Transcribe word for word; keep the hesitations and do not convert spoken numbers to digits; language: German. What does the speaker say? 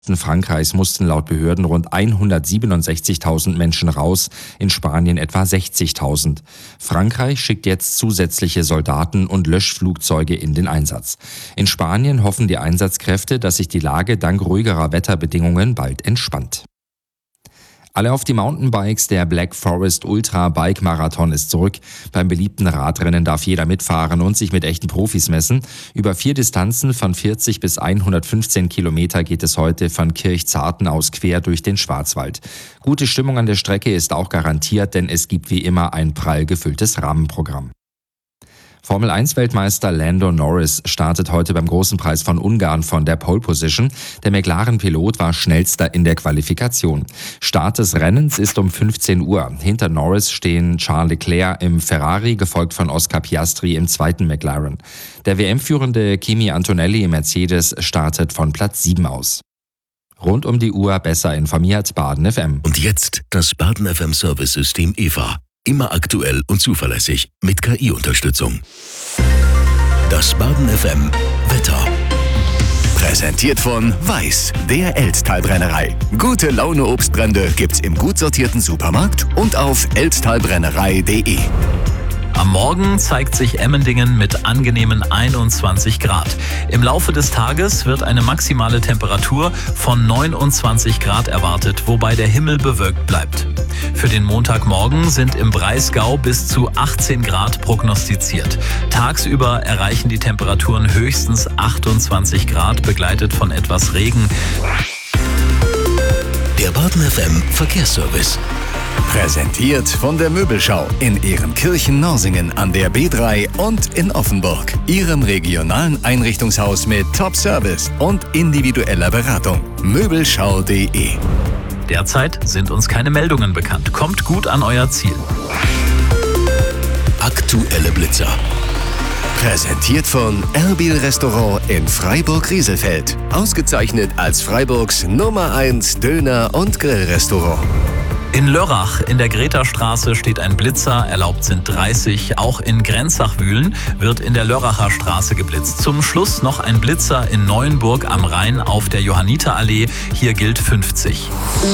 In Frankreichs mussten laut Behörden rund hundertsiebenundsechzigtausend Menschen raus, in Spanien etwa sechzigtausend. Frankreich schickt jetzt zusätzliche Soldaten und Löschflugzeuge in den Einsatz. In Spanien hoffen die Einsatzkräfte, dass sich die Lage dank ruhigerer Wetterbedingungen bald entspannt. Alle auf die Mountainbikes, der Black Forest Ultra Bike Marathon ist zurück. Beim beliebten Radrennen darf jeder mitfahren und sich mit echten Profis messen. Über vier Distanzen von vierzig bis hundertfünfzehn Kilometer geht es heute von Kirchzarten aus quer durch den Schwarzwald. Gute Stimmung an der Strecke ist auch garantiert, denn es gibt wie immer ein prall gefülltes Rahmenprogramm. Formel eins Weltmeister Lando Norris startet heute beim Großen Preis von Ungarn von der Pole Position. Der McLaren-Pilot war schnellster in der Qualifikation. Start des Rennens ist um fünfzehn Uhr. Hinter Norris stehen Charles Leclerc im Ferrari, gefolgt von Oscar Piastri im zweiten McLaren. Der W M-führende Kimi Antonelli im Mercedes startet von Platz sieben aus. Rund um die Uhr besser informiert Baden F M. Und jetzt das Baden F M Service-System E V A. Immer aktuell und zuverlässig mit K I-Unterstützung. Das Baden F M Wetter. Präsentiert von Weiß, der Elztal-Brennerei. Gute Laune Obstbrände gibt's im gut sortierten Supermarkt und auf elztalbrennerei punkt de. Am Morgen zeigt sich Emmendingen mit angenehmen einundzwanzig Grad. Im Laufe des Tages wird eine maximale Temperatur von neunundzwanzig Grad erwartet, wobei der Himmel bewölkt bleibt. Für den Montagmorgen sind im Breisgau bis zu achtzehn Grad prognostiziert. Tagsüber erreichen die Temperaturen höchstens achtundzwanzig Grad, begleitet von etwas Regen. Der Baden F M Verkehrsservice. Präsentiert von der Möbelschau in Ehrenkirchen-Norsingen an der B drei und in Offenburg. Ihrem regionalen Einrichtungshaus mit Top-Service und individueller Beratung. Möbelschau punkt de. Derzeit sind uns keine Meldungen bekannt. Kommt gut an euer Ziel. Aktuelle Blitzer. Präsentiert von Erbil Restaurant in Freiburg-Rieselfeld. Ausgezeichnet als Freiburgs Nummer eins Döner- und Grillrestaurant. In Lörrach in der Gretastraße steht ein Blitzer, erlaubt sind dreißig. Auch in Grenzach-Wühlen wird in der Lörracher Straße geblitzt. Zum Schluss noch ein Blitzer in Neuenburg am Rhein auf der Johanniterallee. Hier gilt fünfzig.